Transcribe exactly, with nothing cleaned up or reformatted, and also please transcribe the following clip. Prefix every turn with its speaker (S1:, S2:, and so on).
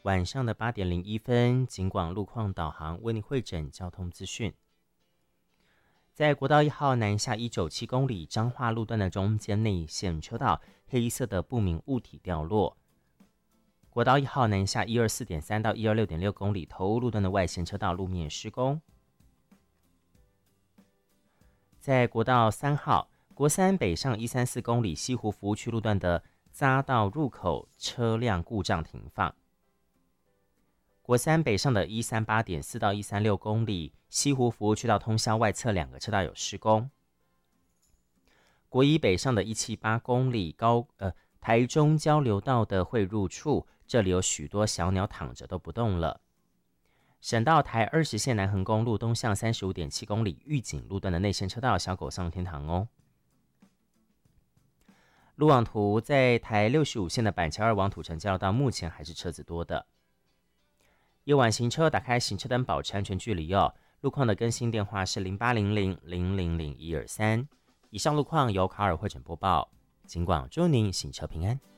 S1: 晚上的八点零一分，警广路况导航为你汇整交通资讯。在国道一号南下一九七公里彰化路段的中间内线车道，黑色的不明物体掉落。国道一号南下一二四点三到一二六点六公里头屋路段的外线车道路面施工。在国道三号国三北上一三四公里西湖服务区路段的匝道入口车辆故障停放。国三北上的一三八点四到一三六公里西湖服务区道通宵外侧两个车道有施工。国一北上的一七八公里高呃台中交流道的汇入处，这里有许多小鸟躺着都不动了。省道台二十线南横公路东向三十五点七公里玉井路段的内线车道小狗上天堂哦。路网图在台六十五线的板桥二往土城交流道目前还是车子多的。夜晚行车打开行车灯，保持安全距离哦。路况的更新电话是零八零零零零零一二三。以上路况由卡尔汇整播报，尽管祝您行车平安。